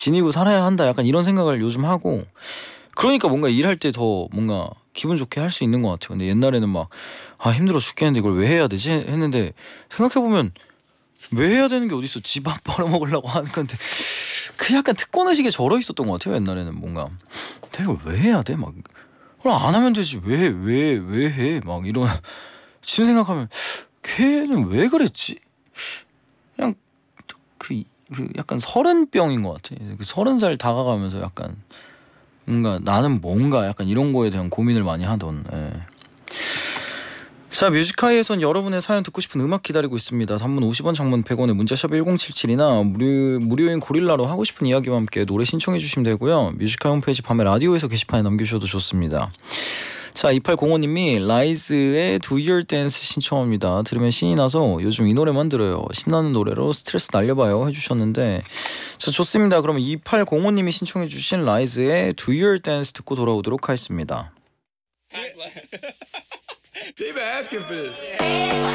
지니고 살아야 한다 약간 이런 생각을 요즘 하고 그러니까 뭔가 일할 때 더 뭔가 기분 좋게 할 수 있는 것 같아요. 근데 옛날에는 막 힘들어 죽겠는데 이걸 왜 해야 되지 했는데 생각해보면 왜 해야 되는 게 어딨어. 집 밥 벌어먹으려고 하는 건데 그 약간 특권의식에 절어 있었던 것 같아요. 옛날에는 뭔가 내가 왜 해야 돼? 막 그럼 안 하면 되지 왜 해? 막 이런 지금 생각하면 걔는 왜 그랬지? 그냥 그 약간 서른병인 것 같아. 그 30살 다가가면서 약간 뭔가 나는 뭔가 약간 이런 거에 대한 고민을 많이 하던. 예. 자, 뮤직하이에선 여러분의 사연 듣고 싶은 음악 기다리고 있습니다. 단문 50원, 장문 100원에 문자샵 1077이나 무료인 고릴라로 하고 싶은 이야기와 함께 노래 신청해 주시면 되고요. 뮤직하이 홈페이지 밤에 라디오에서 게시판에 남겨주셔도 좋습니다. 자, 2805님이 라이즈의 Do Your Dance 신청합니다. 들으면 신이 나서 요즘 이 노래만 들어요. 신나는 노래로 스트레스 날려봐요 해주셨는데 자, 좋습니다. 그럼 2805님이 신청해 주신 라이즈의 Do Your Dance 듣고 돌아오도록 하겠습니다. They've been asking for this.